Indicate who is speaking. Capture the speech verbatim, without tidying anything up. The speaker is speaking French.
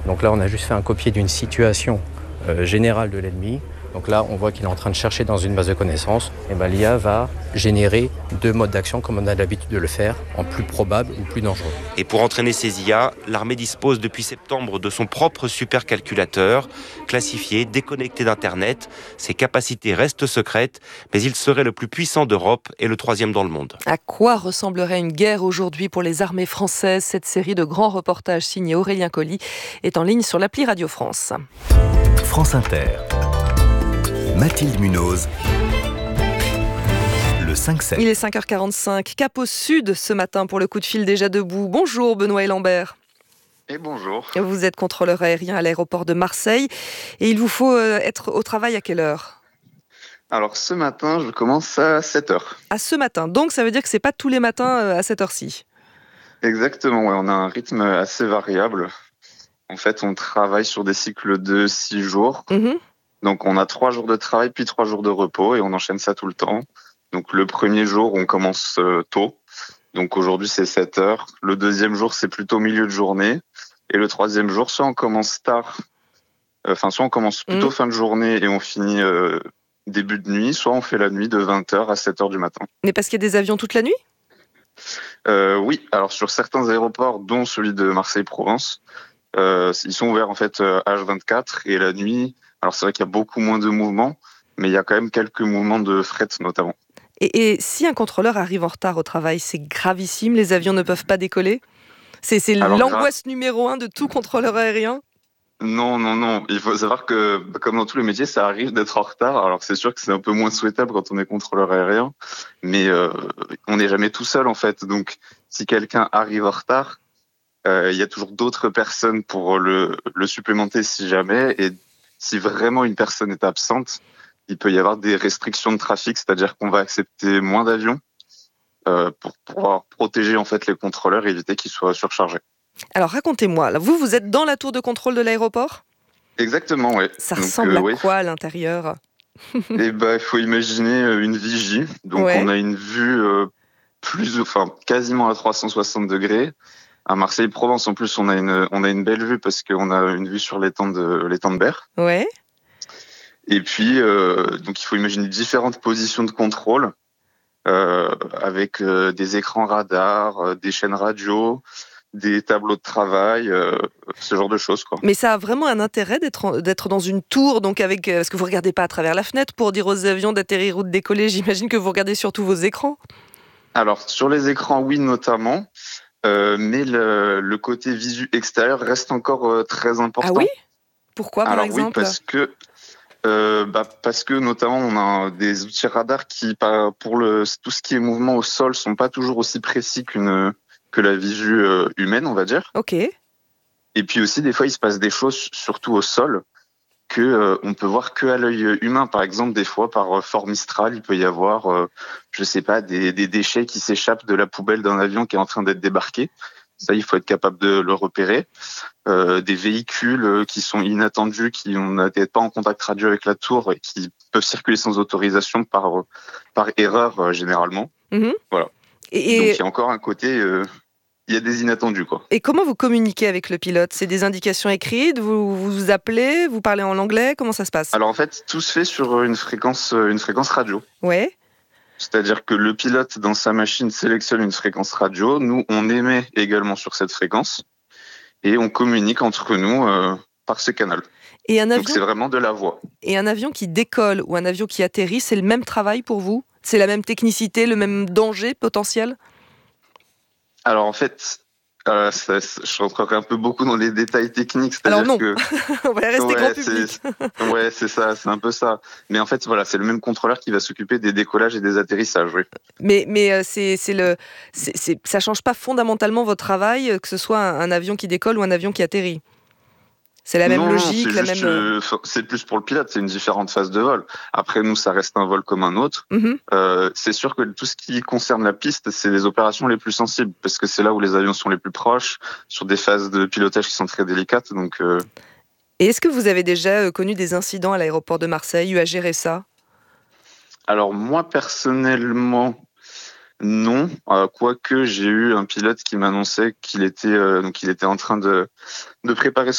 Speaker 1: Donc là, on a juste fait un copier d'une situation euh, générale de l'ennemi. Donc là, on voit qu'il est en train de chercher dans une base de connaissances. Et ben, l'I A va générer deux modes d'action comme on a l'habitude de le faire, en plus probable ou plus dangereux.
Speaker 2: Et pour entraîner ces I A, l'armée dispose depuis septembre de son propre supercalculateur, classifié, déconnecté d'Internet. Ses capacités restent secrètes, mais il serait le plus puissant d'Europe et le troisième dans le monde.
Speaker 3: À quoi ressemblerait une guerre aujourd'hui pour les armées françaises ? Cette série de grands reportages signés Aurélien Colly est en ligne sur l'appli Radio France.
Speaker 4: France Inter. Mathilde Munoz. Le cinq sept.
Speaker 3: Il est cinq heures quarante-cinq, cap au sud ce matin pour le coup de fil déjà debout. Bonjour Benoît et Lambert.
Speaker 5: Et bonjour.
Speaker 3: Vous êtes contrôleur aérien à l'aéroport de Marseille et il vous faut être au travail à quelle heure ?
Speaker 5: Alors ce matin, je commence à sept heures.
Speaker 3: À ce matin, donc ça veut dire que c'est pas tous les matins à cette heure-ci ?
Speaker 5: Exactement, ouais, on a un rythme assez variable. En fait, on travaille sur des cycles de six jours.
Speaker 3: Mmh.
Speaker 5: Donc on a trois jours de travail puis trois jours de repos et on enchaîne ça tout le temps. Donc le premier jour, on commence euh, tôt. Donc aujourd'hui, c'est sept heures. Le deuxième jour, c'est plutôt milieu de journée. Et le troisième jour, soit on commence tard, enfin soit on commence plutôt
Speaker 3: Mmh.
Speaker 5: fin de journée et on finit euh, début de nuit, soit on fait la nuit de vingt heures à sept heures du matin.
Speaker 3: Mais parce qu'il y a des avions toute la nuit ?
Speaker 5: Euh, oui, alors sur certains aéroports, dont celui de Marseille-Provence, euh, ils sont ouverts en fait euh, H vingt-quatre et la nuit. Alors c'est vrai qu'il y a beaucoup moins de mouvements, mais il y a quand même quelques mouvements de fret notamment.
Speaker 3: Et, et si un contrôleur arrive en retard au travail, c'est gravissime, les avions ne peuvent pas décoller ? C'est, c'est
Speaker 5: Alors,
Speaker 3: l'angoisse numéro un de tout contrôleur aérien ?
Speaker 5: Non, non, non. Il faut savoir que, comme dans tous les métiers, ça arrive d'être en retard. Alors c'est sûr que c'est un peu moins souhaitable quand on est contrôleur aérien, mais euh, on n'est jamais tout seul en fait. Donc si quelqu'un arrive en retard, euh, il y a toujours d'autres personnes pour le, le supplémenter si jamais. Et si vraiment une personne est absente, il peut y avoir des restrictions de trafic, c'est-à-dire qu'on va accepter moins d'avions euh, pour pouvoir protéger en fait les contrôleurs et éviter qu'ils soient surchargés.
Speaker 3: Alors racontez-moi, là, vous, vous êtes dans la tour de contrôle de l'aéroport ?
Speaker 5: Exactement, oui.
Speaker 3: Ça
Speaker 5: Donc,
Speaker 3: ressemble
Speaker 5: euh,
Speaker 3: à
Speaker 5: ouais.
Speaker 3: quoi à l'intérieur ?
Speaker 5: Et ben, il faut imaginer une vigie. Donc,
Speaker 3: Ouais.
Speaker 5: on a une vue euh, plus, enfin, quasiment à trois cent soixante degrés. À Marseille-Provence, en plus, on a une, on a une belle vue parce qu'on a une vue sur l'étang de, l'étang de Berre.
Speaker 3: Ouais.
Speaker 5: Et puis, euh, donc, il faut imaginer différentes positions de contrôle euh, avec euh, des écrans radars, euh, des chaînes radio, des tableaux de travail, euh, ce genre de choses, quoi.
Speaker 3: Mais ça a vraiment un intérêt d'être, en- d'être dans une tour, donc avec, euh, parce que vous regardez pas à travers la fenêtre pour dire aux avions d'atterrir ou de décoller. J'imagine que vous regardez surtout vos écrans.
Speaker 5: Alors, sur les écrans, oui, notamment. Euh, mais le, le côté visu extérieur reste encore euh, très important.
Speaker 3: Ah oui ? Pourquoi, par
Speaker 5: Alors
Speaker 3: exemple ?
Speaker 5: oui, parce que euh, bah, parce que notamment on a des outils radars qui, par- pour le tout ce qui est mouvement au sol, sont pas toujours aussi précis qu'une que la visu euh, humaine, on va dire.
Speaker 3: Ok.
Speaker 5: Et puis aussi des fois il se passe des choses, surtout au sol, que euh, on peut voir que à l'œil humain. Par exemple, des fois par euh, fort Mistral, il peut y avoir, euh, je sais pas, des, des déchets qui s'échappent de la poubelle d'un avion qui est en train d'être débarqué. Ça, il faut être capable de le repérer. Euh, des véhicules euh, qui sont inattendus, qui n'étaient pas en contact radio avec la tour et qui peuvent circuler sans autorisation par euh, par erreur euh, généralement.
Speaker 3: Mhm.
Speaker 5: Voilà.
Speaker 3: Et,
Speaker 5: Donc
Speaker 3: et,
Speaker 5: il y a encore un côté, euh, il y a des inattendus, quoi.
Speaker 3: et comment vous communiquez avec le pilote ? C'est des indications écrites ? Vous vous appelez ? Vous parlez en anglais ? Comment ça se passe ?
Speaker 5: Alors en fait, tout se fait sur une fréquence euh, une fréquence radio.
Speaker 3: Ouais.
Speaker 5: C'est-à-dire que le pilote, dans sa machine, sélectionne une fréquence radio. Nous, on émet également sur cette fréquence et on communique entre nous euh, par ce canal.
Speaker 3: Et un
Speaker 5: Donc,
Speaker 3: avion,
Speaker 5: c'est vraiment de la voix.
Speaker 3: et un avion qui décolle ou un avion qui atterrit, c'est le même travail pour vous ? C'est la même technicité, le même danger potentiel ?
Speaker 5: Alors, en fait, euh, ça, ça- je rentrerai un peu beaucoup dans les détails techniques.
Speaker 3: Alors
Speaker 5: C'est-à-dire
Speaker 3: non,
Speaker 5: que
Speaker 3: on va rester
Speaker 5: ouais,
Speaker 3: grand
Speaker 5: c'est,
Speaker 3: public.
Speaker 5: ouais, c'est ça, c'est un peu ça. Mais en fait, voilà, c'est le même contrôleur qui va s'occuper des décollages et des atterrissages, oui.
Speaker 3: Mais, mais euh, c'est, c'est le, c'est, c'est, ça change pas fondamentalement votre travail, euh, que ce soit un, un avion qui décolle ou un avion qui atterrit. C'est la même
Speaker 5: Non, non,
Speaker 3: logique,
Speaker 5: c'est
Speaker 3: la
Speaker 5: juste,
Speaker 3: même. euh,
Speaker 5: euh, f- c'est plus pour le pilote, c'est une différente phase de vol. Après, nous, ça reste un vol comme un autre.
Speaker 3: mhm.
Speaker 5: Euh, c'est sûr que tout ce qui concerne la piste, c'est les opérations les plus sensibles, parce que c'est là où les avions sont les plus proches, sur des phases de pilotage qui sont très délicates. Donc, euh,
Speaker 3: Et est-ce que vous avez déjà euh, connu des incidents à l'aéroport de Marseille, eu à gérer ça ?
Speaker 5: alors moi personnellement, non. Euh, quoique j'ai eu un pilote qui m'annonçait qu'il était, euh, donc il était en train de de préparer